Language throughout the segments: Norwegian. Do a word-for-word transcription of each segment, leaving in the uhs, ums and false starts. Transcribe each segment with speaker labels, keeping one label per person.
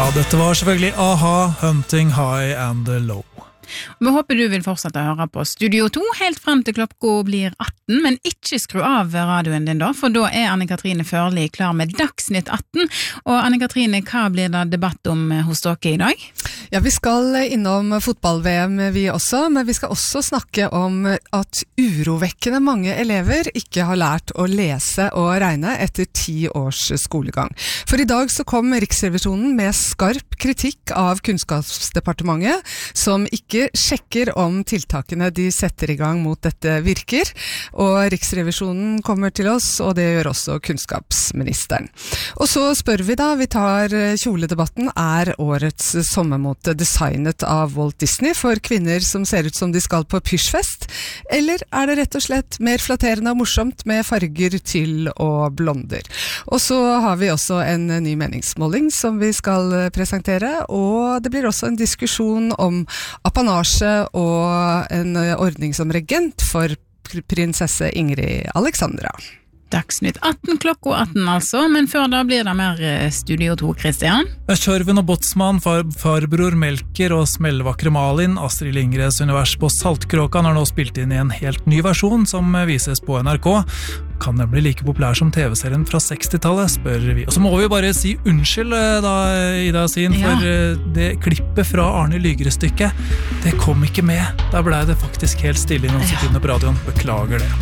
Speaker 1: Ja, dette var selvfølgelig A-ha, Hunting High and Low.
Speaker 2: Vi håper du vil fortsette å høre på Studio to helt frem til klokka blir atten, men ikke skru av radioen din da, for da er Anne-Katrine Førli klar med Dagsnytt atten. Og Anne-Katrine, hva blir det debatt om hos dere i dag?
Speaker 3: Ja, vi skal innom fotball-V M vi også, men vi skal også snakke om at urovekkende mange elever ikke har lært å lese og regne etter ti års skolegang. For i dag så kom Riksrevisjonen med skarp kritikk av Kunnskapsdepartementet, som ikke sjekker om tiltakene de setter i gang mot dette virker, og Riksrevisjonen kommer til oss, og det gjør også kunnskapsministeren. Og så spør vi da, vi tar kjoledebatten, er årets sommermåte designet av Walt Disney for kvinner som ser ut som de skal på pysjfest, eller er det rett og slett mer flatterende og morsomt med farger, tyll og blonder? Og så har vi også en ny meningsmåling som vi skal presentere, og det blir også en diskusjon om apanasje og en ordning som regent for prinsesse Ingrid Alexandra.
Speaker 2: Dagsnytt atten klokka atten altså, men før da blir det mer Studio to, Kristian.
Speaker 1: Kjørven og Botsmann, far, farbror Melker og smellvakre Malin, Astrid Lindgrens univers på Saltkråkan har nå spilt inn i en helt ny versjon som vises på N R K. Kan den bli like populær som T V-serien fra sekstitallet, spør vi. Og så må vi bare si unnskyld da, Ida Sin,
Speaker 2: Ja.
Speaker 1: for det klippet fra Arne Lygre-stykket, det kom ikke med. Da ble det faktisk helt stille i noen
Speaker 2: Ja.
Speaker 1: sekunder på radioen. Beklager det.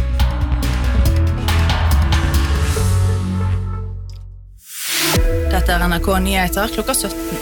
Speaker 4: Dette er N R K Nyheter klokka sytten.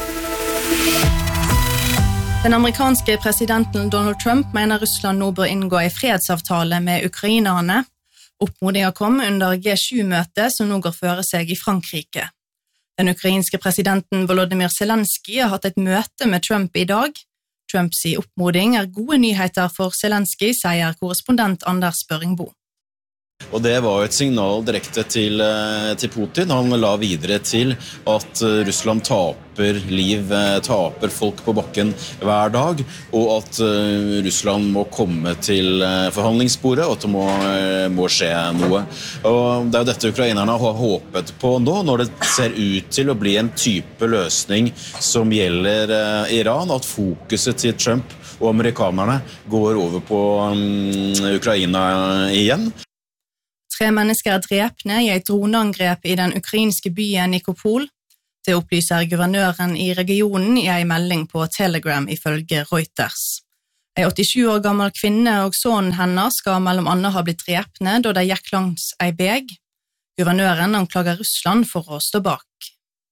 Speaker 4: Den amerikanske presidenten Donald Trump mener Russland nå bør inngå en fredsavtale med ukrainerne. Oppmodingen kom under G sju-møtet som nå går føre seg i Frankrike. Den ukrainske presidenten Volodymyr Zelensky har hatt et møte med Trump i dag. Trumps oppmoding er gode nyheter for Zelensky, sier korrespondent Anders Børingbo.
Speaker 5: Og det var et signal direkte til, til Putin. Han la videre til at Russland taper liv, taper folk på bakken hver dag, og at Russland må komme til forhandlingsbordet, og at det må, må skje noe. Og det er jo dette ukrainerne har håpet på nå, når det ser ut til å bli en type løsning som gjelder Iran, at fokuset til Trump og amerikanerne går over på um, Ukraina igjen.
Speaker 4: Tre mennesker er drepne i et droneangrep i den ukrainske byen Nikopol. Det opplyser guvernøren i regionen i en melding på Telegram ifølge Reuters. En åttisju år gammel kvinne og sønnen hennes skal mellom andre ha blitt drepne da de gikk langs ei beg. Guvernøren anklager Russland for å stå bak.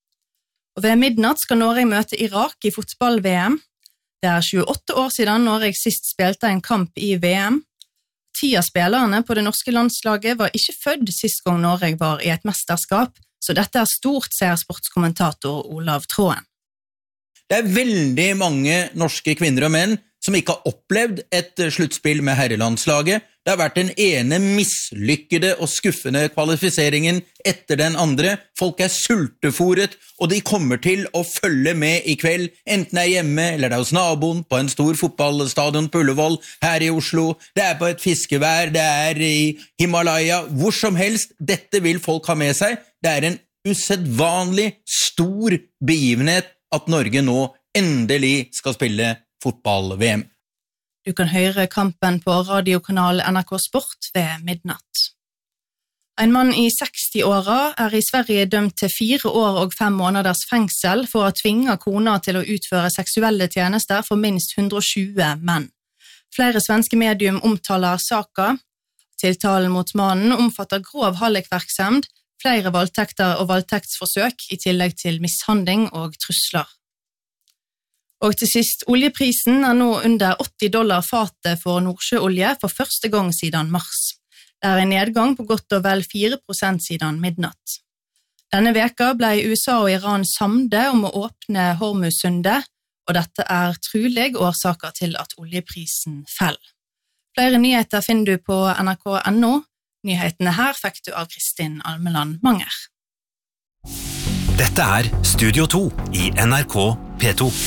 Speaker 4: Og ved midnatt skal Norge møte Irak i fotball-V M. Det er tjueåtte år siden Norge sist spilte en kamp i V M. Ti av spillerne på det norske landslaget var ikke født sist gang Norge var i et mesterskap, så dette er stort, sier sportskommentator Olav Tråen.
Speaker 6: Det er veldig mange norske kvinner og menn som ikke har opplevd et sluttspill med herrelandslaget. Det har vært den ene mislykkede og skuffende kvalifiseringen etter den andre. Folk er sulteforet, og de kommer til å følge med i kveld, enten det er hjemme eller det er hos naboen, på en stor fotballstadion på Ullevål, her i Oslo, det er på et fiskevær, det er i Himalaya, hvor som helst. Dette vil folk ha med seg. Det er en usedvanlig stor begivenhet at Norge nå endelig skal spille fotball-V M.
Speaker 4: Du kan høre kampen på radiokanal N R K Sport ved midnatt. En mann i seksti-åra er i Sverige dømt til fire år og fem måneders fengsel for å tvinge kona til å utføre seksuelle tjenester for minst hundre og tjue menn. Flere svenske medium omtaler saka. Tiltalen mot mannen omfatter grov hallikverksemd, flere voldtekter og voldtektsforsøk i tillegg til mishandling og trusler. Og til sist, oljeprisen er nå under åtti dollar fatet for nordsjøolje for første gang siden mars. Det er en nedgang på godt og vel fire prosent siden midnatt. Denne veka ble U S A og Iran samde om å åpne Hormuzsundet, og dette er trolig årsaker til at oljeprisen fell. Flere nyheter finner du på N R K punktum N O. Nyhetene her fikk du av Kristin Almeland Manger.
Speaker 7: Dette er Studio to i N R K P to.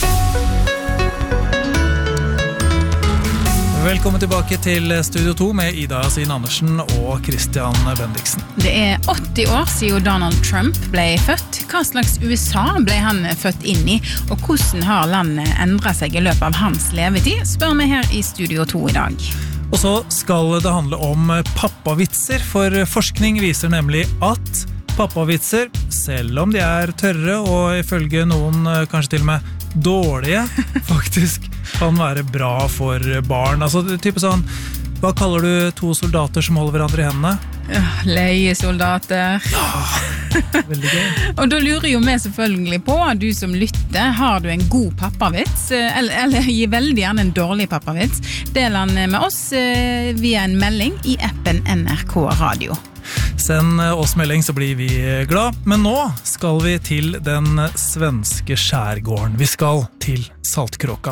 Speaker 1: Velkommen tilbake til Studio to med Ida Sin Andersen og Christian Bendiksen.
Speaker 2: Det er åtti år siden Donald Trump ble født. hva slags U S A ble han født inn i, og hvordan har landet endret seg i løpet av hans levetid, spør vi her i Studio to i dag.
Speaker 1: Og så skal det handle om pappavitser, for forskning viser nemlig at pappavitser, selv om de er tørre og ifølge noen kanskje til og med dårlige, faktisk kan være bra for barn. Altså type sånn, hva kaller du to soldater som holder hverandre i hendene?
Speaker 2: Ja, leiesoldater.
Speaker 1: Ja, veldig gøy.
Speaker 2: Og da lurer jo vi selvfølgelig på, du som lytter, har du en god pappavits, eller, eller gi veldig gjerne en dårlig pappavits, del den med oss via en melding i appen N R K Radio.
Speaker 1: Send oss melding så blir vi glad, men nå skal vi til den svenske skärgården. Vi skal til Saltkråka.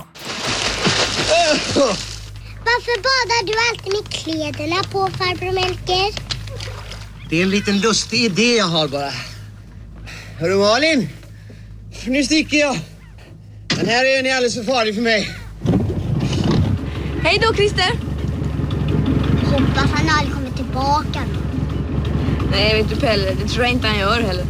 Speaker 8: Varför badar du alltid med kläderna på, farbror Melker?
Speaker 9: Det är en liten lustig idé jag har bara. Hörru Malin, nu sticker jag. Den här är alldeles för farlig för mig.
Speaker 8: Hej då, Christer. Hoppas han aldrig kommer tillbaka.
Speaker 10: Nej, jag vet inte Pelle. Det tror jag inte han gör heller.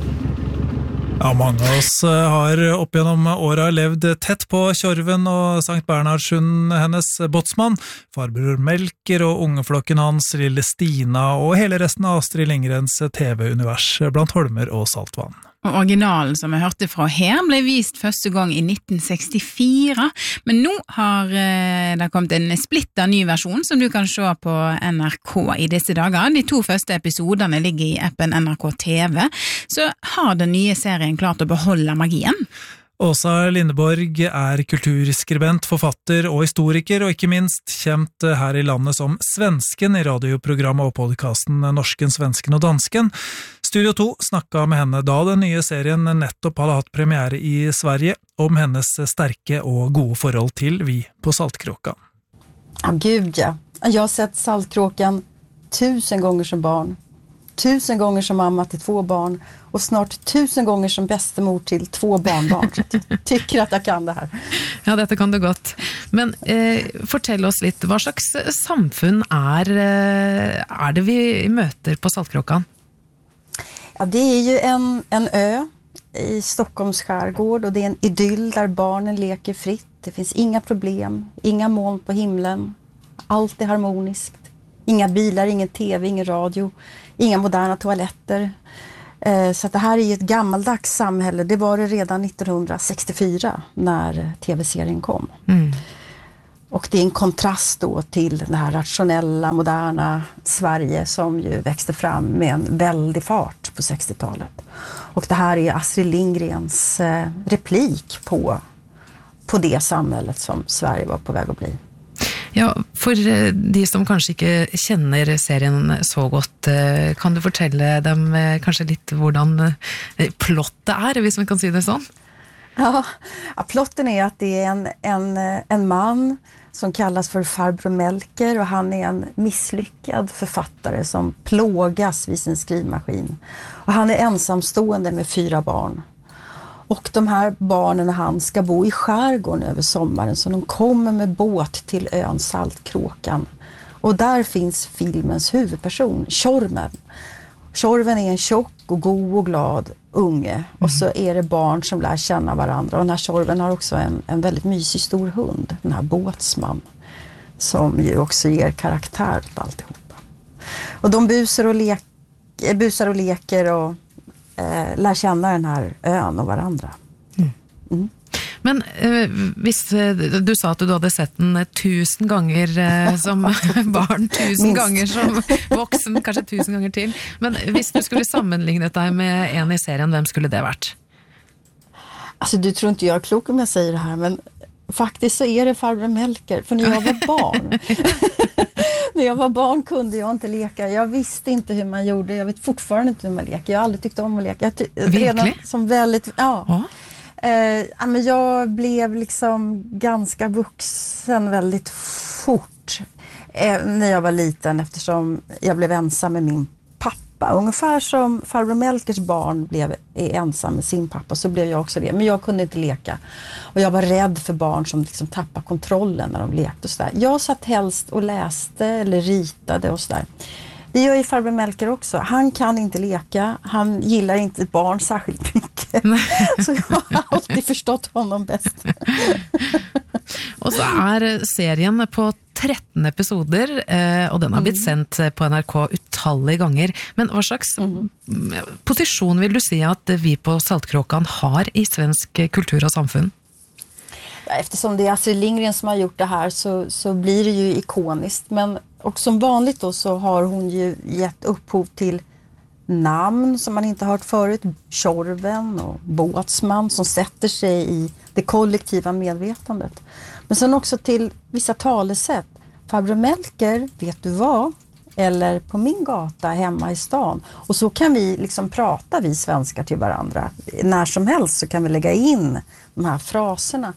Speaker 1: Ja, mange av oss har opp gjennom året levd tett på Tjorven og Sankt Bernhardsund, hennes båtsmann, farbror Melker og ungeflokken hans, lille Stina og hele resten av Astrid Lindgrens T V-univers blant holmer og saltvann.
Speaker 2: Og originalen som jeg hørte fra her ble vist første gang i nitten sekstifire, men nå har det kommet en splitter ny versjon som du kan se på N R K i disse dager. De to første episoderne ligger i appen N R K T V, så har den nye serien klart å beholde magien.
Speaker 1: Åsa Lindeborg er kulturskribent, forfatter og historiker, og ikke minst kjent her i landet som svensken i radioprogrammet og podcasten Norsken, Svensken og Dansken. Studio to snakket med henne da den nye serien nettopp hadde hatt premiere i Sverige, om hennes sterke og gode forhold til vi på Saltkråka.
Speaker 11: Ja, gud ja. Jag har sett Saltkråkan tusen gånger som barn. Tusen gånger som mamma till två barn och snart tusen gånger som bästemor till två barnbarn. Jag tycker att jag kan det här.
Speaker 12: Ja, dette kan du godt. Men eh, fortell oss litt, hva slags samfunn er, er det vi møter på Saltkråkan?
Speaker 11: Ja, det är ju en, en ö i Stockholms skärgård och det är en idyll där barnen leker fritt. Det finns inga problem, inga moln på himlen. Allt är harmoniskt. Inga bilar, ingen tv, ingen radio. Inga moderna toaletter. Eh, så att det här är ju ett gammaldags samhälle. Det var det redan nittonhundrasextiofyra när tv-serien kom. Mm. Och det är en kontrast då till det här rationella, moderna Sverige som ju växte fram med en väldig fart på sextiotalet. Och det här är Astrid Lindgrens eh, replik på, på det samhället som Sverige var på väg att bli.
Speaker 12: Ja, for de som kanskje ikke kjenner serien så godt, kan du fortelle dem kanskje litt hvordan plottet er, hvis man kan si det sånn?
Speaker 11: Ja, ja plotten är att det är en, en, en man som kallas för farbror Melker och han är en misslyckad författare som plågas vid sin skrivmaskin. Och han är ensamstående med fyra barn. Och de här barnen och han ska bo i skärgården över sommaren så de kommer med båt till ön Saltkråkan. Och där finns filmens huvudperson, Tjorven. Tjorven är en tjock och god och glad unge mm. och så är det barn som lär känna varandra. Och den här Tjorven har också en, en väldigt mysig stor hund, den här båtsman, som ju också ger karaktär till alltihopa. Och de busar och, lek, busar och leker och Eh, lär känna den här ön och varandra. Mm. Mm.
Speaker 12: Men eh, hvis du sa at du hadde sett den tusen ganger eh, som barn, tusen ganger som voksen, kanskje tusen ganger til. Men hvis du skulle sammenlignet deg med en i serien, hvem skulle det vært?
Speaker 11: Alltså du tror inte jag är klok om jag säger det här, men faktiskt så är det farbror Melker, för när jag var barn när jag var barn kunde jag inte leka. Jag visste inte hur man gjorde. Jag vet fortfarande inte hur man leker. Jag har aldrig tyckt om att leka. Jag ty- redan som väldigt, ja. ja. Eh, men jag blev liksom ganska vuxen väldigt fort eh, när jag var liten eftersom jag blev ensam med min pappa. Ungefär som farbror Melkers barn blev ensam med sin pappa så blev jag också det. Men jag kunde inte leka. Och jag var rädd för barn som liksom tappade kontrollen när de lekte och sådär. Jag satt helst och läste eller ritade och sådär. Det gör ju farbror Melker också. Han kan inte leka, han gillar inte barn särskilt mycket. Så jag har alltid förstått honom bäst.
Speaker 12: Och så är serien på tretton episoder, och den har blivit sendt på N R K utallige ganger. Men vad slags mm. position vill du säga att vi på Saltkråkan har i svensk kultur och samfund?
Speaker 11: Ja, eftersom det är Astrid Lindgren som har gjort det här så, så blir det ju ikoniskt. Men och som vanligt då så har hon ju gett upphov till namn som man inte hört förut. Tjorven och Båtsman som sätter sig i det kollektiva medvetandet. Men sen också till vissa talesätt. Farbror Melker, vet du vad? Eller på min gata hemma i stan. Och så kan vi liksom prata, vi svenskar, till varandra. När som helst så kan vi lägga in de här fraserna.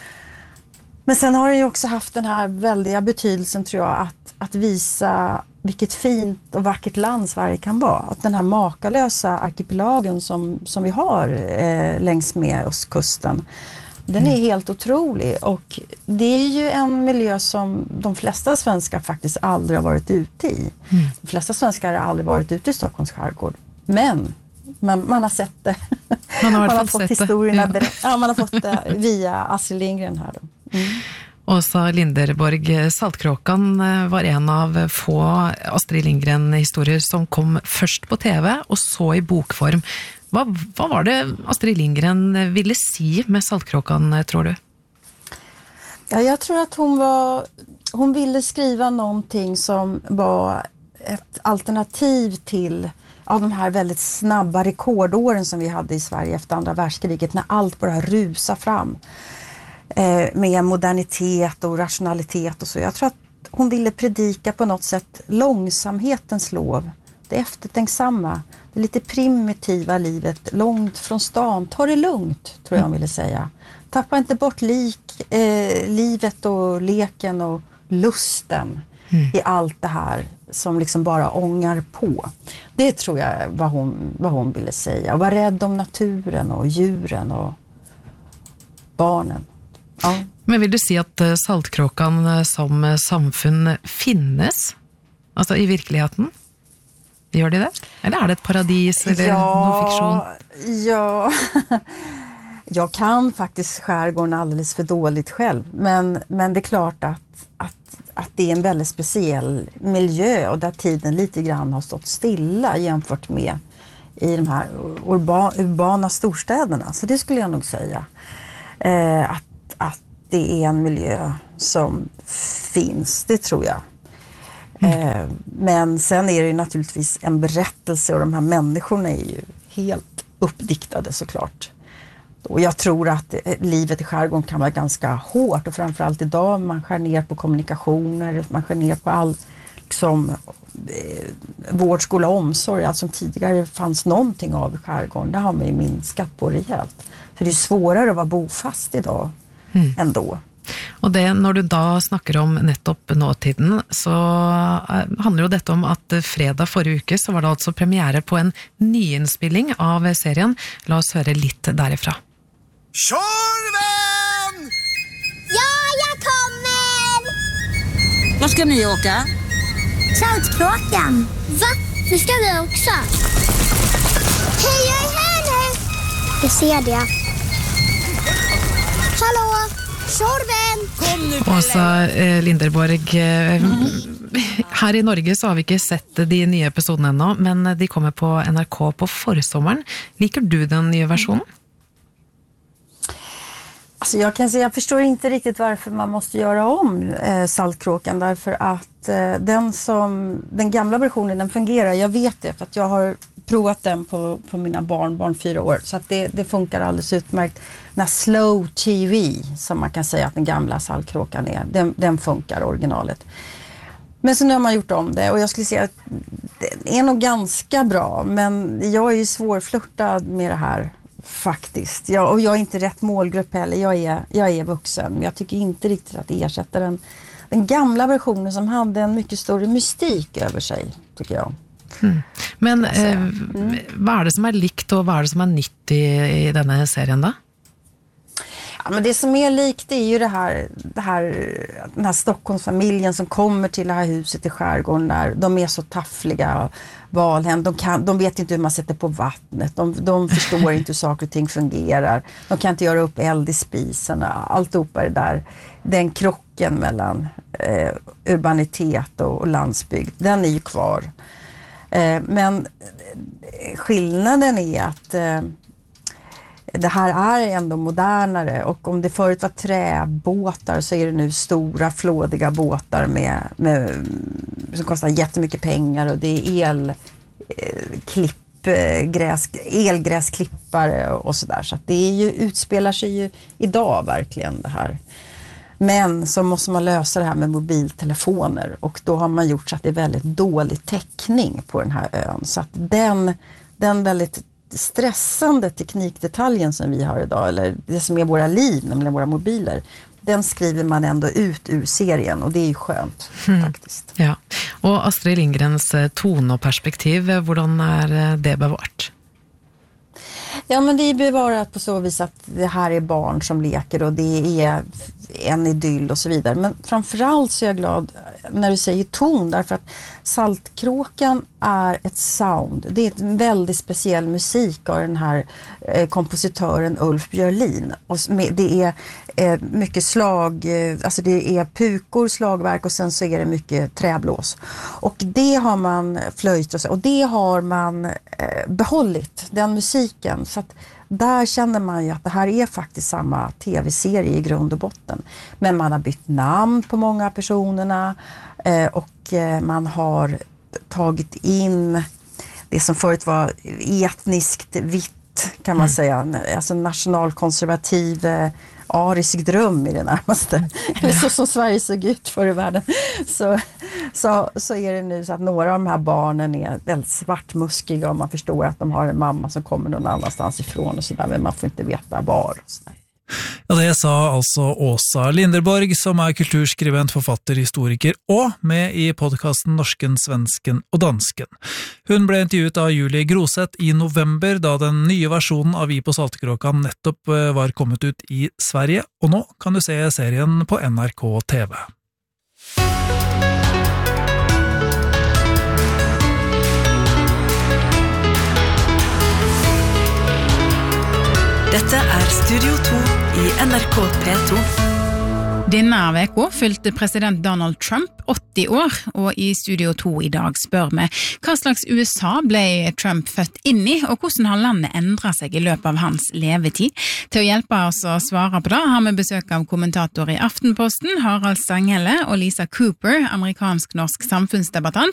Speaker 11: Men sen har det ju också haft den här väldiga betydelsen, tror jag, att, att visa vilket fint och vackert land Sverige kan vara. Att den här makalösa arkipelagen som, som vi har eh, längs med ostkusten, den är helt otrolig. Och det är ju en miljö som de flesta svenskar faktiskt aldrig har varit ute i. Mm. De flesta svenskar har aldrig varit ute i Stockholms skärgård. Men man, man har sett det.
Speaker 12: Man har,
Speaker 11: man har fått historierna
Speaker 12: ja.
Speaker 11: ja, man har fått det via Astrid Lindgren här då. Mm.
Speaker 12: Åsa Linderborg, Saltkråkan var en av få Astrid Lindgren-historier som kom först på tv och så i bokform. Vad, vad var det Astrid Lindgren ville si med Saltkråkan, tror du?
Speaker 11: Ja, jag tror att hon var hon ville skriva någonting som var ett alternativ till av de här väldigt snabba rekordåren som vi hade i Sverige efter andra världskriget, när allt bara rusar fram eh, med modernitet och rationalitet och så. Jag tror att hon ville predika på något sätt långsamhetens lov, det eftertänksamma, det lite primitiva livet, långt från stan. Ta det lugnt, tror jag hon ville säga. Tappa inte bort lik, eh, livet och leken och lusten mm. i allt det här som liksom bara ångar på. Det tror jag vad hon, vad hon ville säga. Och var rädd om naturen och djuren och barnen. Ja.
Speaker 12: Men vill du säga att Saltkråkan som samfund finnes? Alltså i verkligheten? Gör det det? Eller är det ett paradis eller
Speaker 11: ja,
Speaker 12: någon fiktion?
Speaker 11: Ja, jag kan faktiskt skärgården alldeles för dåligt själv. Men, men det är klart att, att, att det är en väldigt speciell miljö och där tiden lite grann har stått stilla jämfört med i de här urba, urbana storstäderna. Så det skulle jag nog säga. Eh, att, att det är en miljö som finns, det tror jag. Mm. Men sen är det ju naturligtvis en berättelse och de här människorna är ju helt uppdiktade såklart. Och jag tror att livet i skärgården kan vara ganska hårt och framförallt idag man skär ner på kommunikationer, man skär ner på all liksom, eh, vård, skola och omsorg. Allt som tidigare fanns någonting av i skärgården, det har man ju minskat på rejält. För det är svårare att vara bofast idag mm. ändå.
Speaker 12: Og det, når du da snakker om nettopp nåtiden, så handler jo dette om at fredag forrige uke så var det altså premiere på en nyinnspilling av serien. La oss høre litt derifra.
Speaker 13: Tjorven!
Speaker 8: Ja, jag kommer!
Speaker 13: Var ska ni åka?
Speaker 8: Saltkråkan. Va? Nu ska vi också. Hej, jag är här nu! Jag ser det. Hallå? Tjorven!
Speaker 12: Åsa eh, Linderborg, eh, her i Norge så har vi ikke sett de nye episodene ennå, men de kommer på N R K på forsommeren. Liker du den nye versionen?
Speaker 11: Alltså jag kan säga, jag förstår inte riktigt varför man måste göra om eh, Saltkråkan, därför att eh, den som den gamla versionen, den fungerar. Jag vet det för att jag har provat den på, på mina barn, barn fyra år, så att det, det funkar alldeles utmärkt. Den här slow T V som man kan säga att den gamla Saltkråkan är, den, den funkar originalet. Men så nu har man gjort om det och jag skulle säga att det är nog ganska bra, men jag är ju svårflörtad med det här faktiskt. Jag, och jag är inte rätt målgrupp heller, jag är, jag är vuxen, men jag tycker inte riktigt att det ersätter den, den gamla versionen som hade en mycket större mystik över sig, tycker jag.
Speaker 12: Mm. Men eh, mm. vad är det som är likt och vad är det som är nytt i, i denna serien då?
Speaker 11: Ja, men det som är likt är ju det här, det här, den här Stockholmsfamiljen som kommer till det här huset i skärgården där. De är så taffliga och valhem. De, kan, de vet inte hur man sätter på vattnet. De, de förstår inte hur saker och ting fungerar. De kan inte göra upp eld i spisen. Alltihopa det där. Den krocken mellan eh, urbanitet och, och landsbygd, den är ju kvar. Eh, men skillnaden är att eh, det här är ändå modernare, och om det förut var träbåtar så är det nu stora flådiga båtar med, med, som kostar jättemycket pengar, och det är el, klipp, gräs, elgräsklippare och sådär. Så att det är ju, utspelar sig ju idag verkligen det här. Men så måste man lösa det här med mobiltelefoner, och då har man gjort så att det är väldigt dålig täckning på den här ön. Så att den, den väldigt stressande teknikdetaljen som vi har idag, eller det som är våra liv, nämligen våra mobiler, den skriver man ändå ut ur serien, och det är ju skönt mm. faktiskt.
Speaker 12: Ja. Och Astrid Lindgrens ton och perspektiv, hurdan är det bevarat?
Speaker 11: Ja, men det är bevarat på så vis att det här är barn som leker och det är en idyll och så vidare. Men framförallt så är jag glad när du säger ton, därför att Saltkråkan är ett sound. Det är en väldigt speciell musik av den här eh, kompositören Ulf Björlin. Och det är eh, mycket slag, eh, alltså det är pukor, slagverk, och sen så är det mycket träblås. Och det har man flöjt och så, och det har man eh, behållit, den musiken. Så att där känner man ju att det här är faktiskt samma tv-serie i grund och botten. Men man har bytt namn på många av personerna eh, och eh, man har tagit in det som förut var etniskt vitt, kan man mm. säga. Alltså nationalkonservativ eh, arisk dröm i det närmaste. Eller så som Sverige såg ut förr i världen. Så, så, så är det nu så att några av de här barnen är väldigt svartmuskiga, och man förstår att de har en mamma som kommer någon annanstans ifrån och sådär, men man får inte veta var.
Speaker 1: Ja, det sa altså Åsa Linderborg, som er kulturskribent, forfatter, historiker og med i podcasten Norsken, Svensken og Dansken. Hun ble intervjuet av Julie Groseth i november, da den nye versjonen av Vi på Saltkråkan nettopp var kommet ut i Sverige, og nå kan du se serien på N R K T V.
Speaker 14: Dette er Studio to i N R K P to.
Speaker 2: Denne veka fylte president Donald Trump åtti år, og i Studio to i dag spør vi hva slags U S A ble Trump født inn i, og hvordan har landet endret seg i løpet av hans levetid. Til å hjelpe oss å svare på det har vi besøk av kommentator i Aftenposten, Harald Stanghelle, og Lisa Cooper, amerikansk-norsk samfunnsdebattant,